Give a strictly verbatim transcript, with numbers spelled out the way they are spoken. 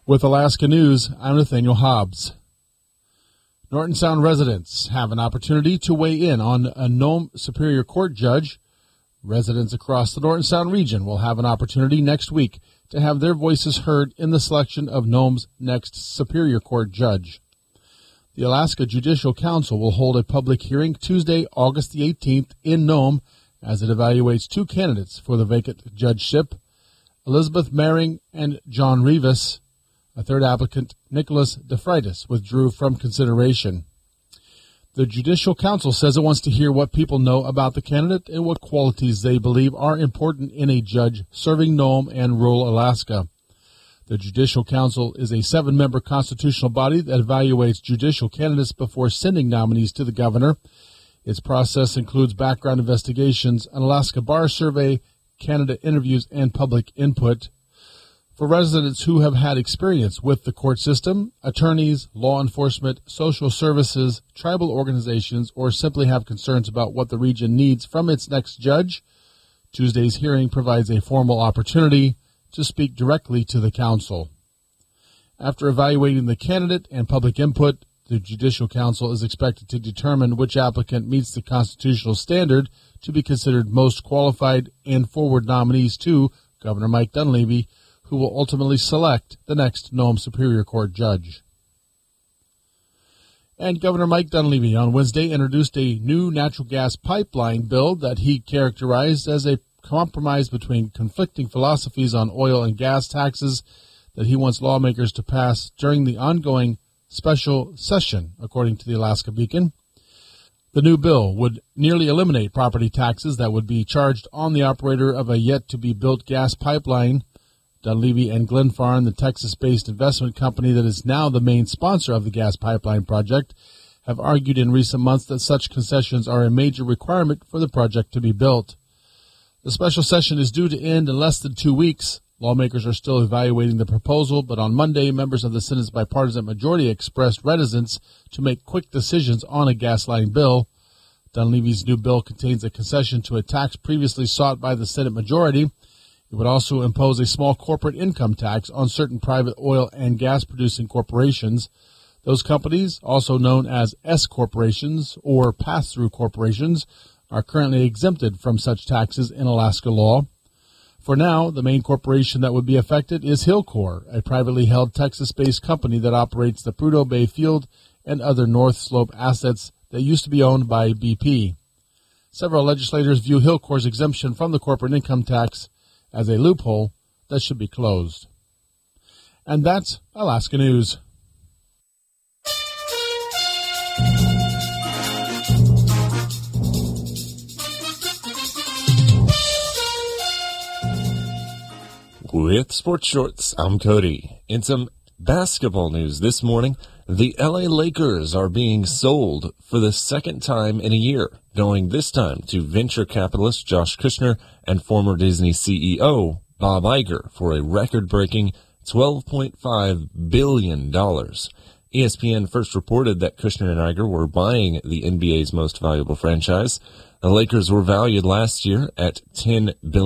With Alaska News, I'm Nathaniel Hobbs. Norton Sound residents have an opportunity to weigh in on a Nome Superior Court judge. Residents across the Norton Sound region will have an opportunity next week to have their voices heard in the selection of Nome's next Superior Court judge. The Alaska Judicial Council will hold a public hearing Tuesday, August the eighteenth in Nome as it evaluates two candidates for the vacant judgeship, Elizabeth Maring and John Rivas. A third applicant, Nicholas DeFreitas, withdrew from consideration. The Judicial Council says it wants to hear what people know about the candidate and what qualities they believe are important in a judge serving Nome and rural Alaska. The Judicial Council is a seven-member constitutional body that evaluates judicial candidates before sending nominees to the governor. Its process includes background investigations, an Alaska bar survey, candidate interviews, and public input. For residents who have had experience with the court system, attorneys, law enforcement, social services, tribal organizations, or simply have concerns about what the region needs from its next judge, Tuesday's hearing provides a formal opportunity to speak directly to the council. After evaluating the candidate and public input, the Judicial Council is expected to determine which applicant meets the constitutional standard to be considered most qualified and forward nominees to Governor Mike Dunleavy, who will ultimately select the next Nome Superior Court judge. And Governor Mike Dunleavy on Wednesday introduced a new natural gas pipeline bill that he characterized as a compromise between conflicting philosophies on oil and gas taxes that he wants lawmakers to pass during the ongoing special session, according to the Alaska Beacon. The new bill would nearly eliminate property taxes that would be charged on the operator of a yet-to-be-built gas pipeline. Dunleavy and Glenfarne, the Texas-based investment company that is now the main sponsor of the gas pipeline project, have argued in recent months that such concessions are a major requirement for the project to be built. The special session is due to end in less than two weeks. Lawmakers are still evaluating the proposal, but on Monday, members of the Senate's bipartisan majority expressed reticence to make quick decisions on a gas line bill. Dunleavy's new bill contains a concession to a tax previously sought by the Senate majority. It would also impose a small corporate income tax on certain private oil and gas-producing corporations. Those companies, also known as S-corporations or pass-through corporations, are currently exempted from such taxes in Alaska law. For now, the main corporation that would be affected is Hillcor, a privately held Texas-based company that operates the Prudhoe Bay Field and other North Slope assets that used to be owned by B P. Several legislators view Hillcor's exemption from the corporate income tax as a loophole that should be closed. And that's Alaska News. With Sports Shorts, I'm Cody. In some basketball news this morning, the L A Lakers are being sold for the second time in a year, going this time to venture capitalist Josh Kushner and former Disney C E O Bob Iger for a record-breaking twelve point five billion dollars. E S P N first reported that Kushner and Iger were buying the N B A's most valuable franchise. The Lakers were valued last year at ten billion dollars.